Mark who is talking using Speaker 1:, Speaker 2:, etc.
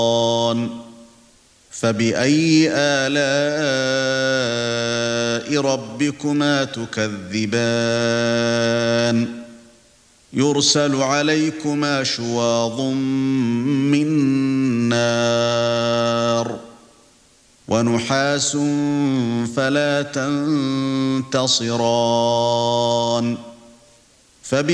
Speaker 1: فبأي آلاء ربكما تكذبان يرسل عليكما شواظ من نار ونحاس فلا تنتصران